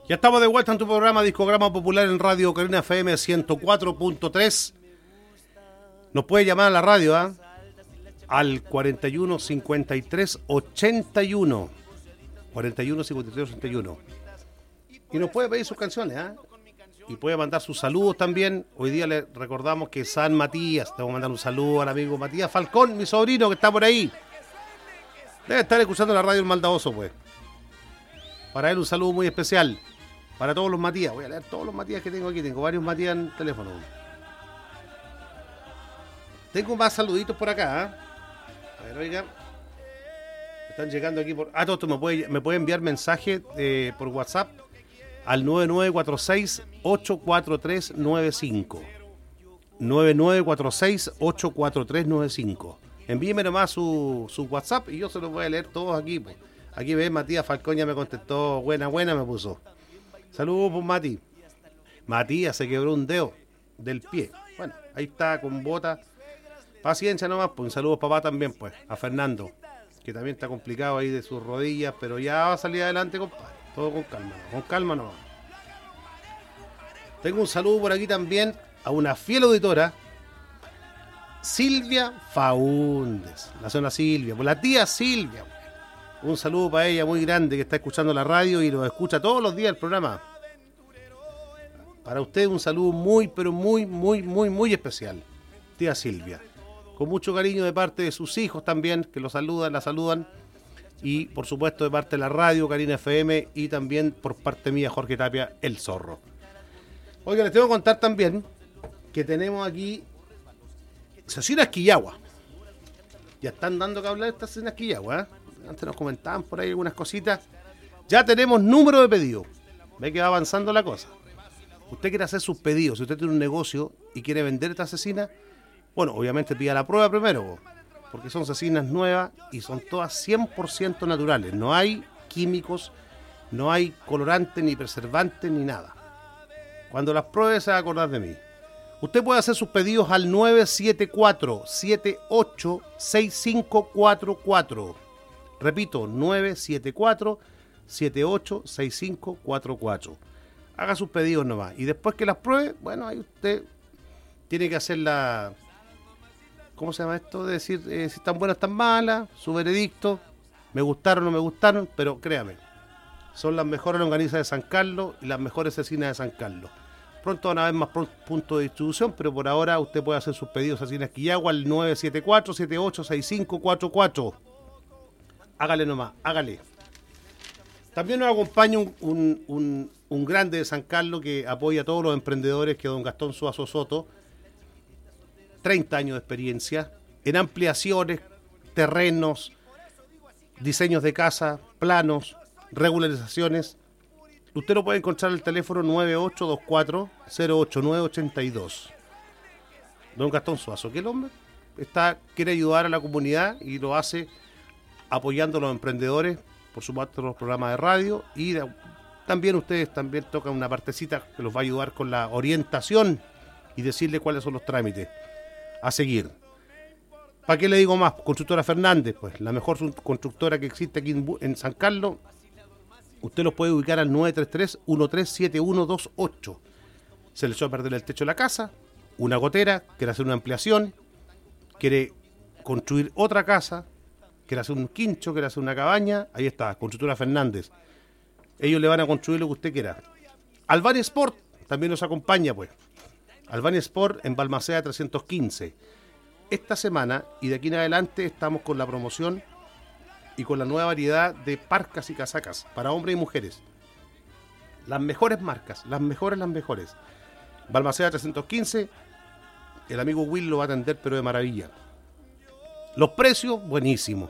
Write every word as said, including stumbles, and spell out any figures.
Ya estamos de vuelta en tu programa Discograma Popular en Radio Carolina F M ciento cuatro punto tres. Nos puede llamar a la radio, ¿eh? Al cuarenta y uno, cincuenta y tres, ochenta y uno. cuarenta y uno, cincuenta y tres, ochenta y uno. Y nos puede pedir sus canciones, ¿eh? Y puede mandar sus saludos también. Hoy día le recordamos que San Matías, te voy a mandar un saludo al amigo Matías Falcón, mi sobrino que está por ahí. Debe estar escuchando la radio El Maldadoso, pues. Para él un saludo muy especial. Para todos los Matías. Voy a leer todos los Matías que tengo aquí. Tengo varios Matías en el teléfono. Tengo más saluditos por acá, ¿eh? A ver, oiga. Me están llegando aquí por... Ah, todo, me puede, me puede enviar mensaje eh, por WhatsApp al nueve nueve cuatro seis, ocho cuatro tres nueve cinco. nueve nueve cuatro seis, ocho cuatro tres nueve cinco. Envíeme nomás su, su WhatsApp y yo se los voy a leer todos aquí. Pues. Aquí ves, Matías Falcón ya me contestó. Buena, buena me puso. Saludos, pues, Mati. Matías se quebró un dedo del pie. Bueno, ahí está con bota. Paciencia nomás, pues un saludo papá también, pues, a Fernando, que también está complicado ahí de sus rodillas, pero ya va a salir adelante, compadre. Todo con calma, ¿no? Con calma nomás. Tengo un saludo por aquí también a una fiel auditora, Silvia Faúndez, la zona Silvia, pues la tía Silvia. Un saludo para ella muy grande que está escuchando la radio y nos escucha todos los días el programa. Para usted un saludo muy, pero muy, muy, muy, muy especial, tía Silvia. Con mucho cariño de parte de sus hijos también, que lo saludan, la saludan. Y por supuesto de parte de la radio, Carolina F M, y también por parte mía, Jorge Tapia, el Zorro. Oiga, les tengo que contar también que tenemos aquí Cecinas Quillagua. Ya están dando que hablar de estas Cecinas Quillagua, ¿eh? Antes nos comentaban por ahí algunas cositas. Ya tenemos número de pedido. Ve que va avanzando la cosa. Usted quiere hacer sus pedidos. Si usted tiene un negocio y quiere vender esta cecina, bueno, obviamente pida la prueba primero, porque son cecinas nuevas y son todas cien por ciento naturales. No hay químicos, no hay colorante, ni preservante, ni nada. Cuando las pruebe se va a acordar de mí. Usted puede hacer sus pedidos al nueve siete cuatro, siete ocho seis cinco cuatro cuatro. Repito, nueve siete cuatro, siete ocho seis cinco cuatro cuatro. Haga sus pedidos nomás. Y después que las pruebe, bueno, ahí usted tiene que hacer la... ¿Cómo se llama esto? De decir eh, si están buenas, están malas, su veredicto. Me gustaron o no me gustaron, pero créame, son las mejores longanizas de San Carlos y las mejores cecinas de San Carlos. Pronto van a haber más puntos de distribución, pero por ahora usted puede hacer sus pedidos a Cecinas Quillagua al nueve siete cuatro, siete ocho seis cinco cuatro cuatro. Hágale nomás, hágale. También nos acompaña un, un, un, un grande de San Carlos que apoya a todos los emprendedores, que es don Gastón Suazo Soto. treinta años de experiencia en ampliaciones, terrenos, diseños de casa, planos, regularizaciones. Usted lo puede encontrar en el teléfono nueve ocho dos cuatro, cero ocho nueve ocho dos. Don Gastón Suazo, que el hombre está, quiere ayudar a la comunidad y lo hace apoyando a los emprendedores, por supuesto los programas de radio, y de, también ustedes también tocan una partecita que los va a ayudar con la orientación y decirle cuáles son los trámites a seguir. ¿Para qué le digo más? Constructora Fernández, pues la mejor constructora que existe aquí en, en San Carlos. Usted los puede ubicar al nueve tres tres, uno tres siete uno dos ocho. Se le echó a perder el techo de la casa, una gotera, quiere hacer una ampliación, quiere construir otra casa, quiere hacer un quincho, quiere hacer una cabaña. Ahí está, Constructora Fernández. Ellos le van a construir lo que usted quiera. Albania Sport también nos acompaña, pues. Albania Sport en Balmaceda trescientos quince. Esta semana y de aquí en adelante estamos con la promoción y con la nueva variedad de parcas y casacas para hombres y mujeres. Las mejores marcas, las mejores, las mejores. Balmaceda trescientos quince, el amigo Will lo va a atender pero de maravilla. Los precios, buenísimos.